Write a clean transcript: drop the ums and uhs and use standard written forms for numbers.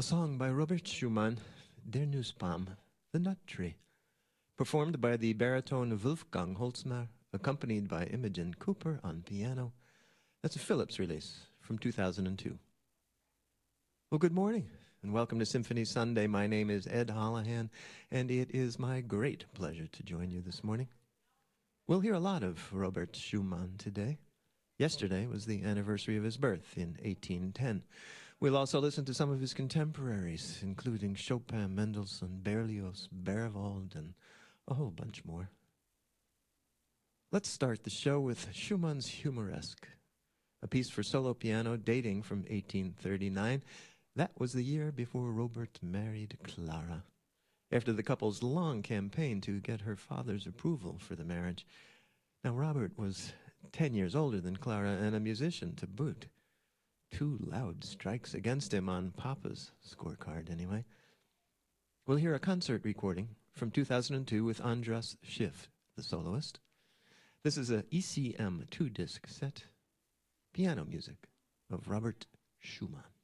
A song by Robert Schumann, Der Nussbaum, The Nut Tree, performed by the baritone Wolfgang Holzmer, accompanied by Imogen Cooper on piano. That's a Phillips release from 2002. Well, good morning, and welcome to Symphony Sunday. My name is Ed Holohan, and it is my great pleasure to join you this morning. We'll hear a lot of Robert Schumann today. Yesterday was the anniversary of his birth in 1810. We'll also listen to some of his contemporaries, including Chopin, Mendelssohn, Berlioz, Berwald, and a whole bunch more. Let's start the show with Schumann's Humoresque, a piece for solo piano dating from 1839. That was the year before Robert married Clara. After the couple's long campaign to get her father's approval for the marriage. Now, Robert was 10 years older than Clara and a musician to boot. 2 loud strikes against him on Papa's scorecard, anyway. We'll hear a concert recording from 2002 with Andras Schiff, the soloist. This is a ECM 2-disc set, piano music of Robert Schumann.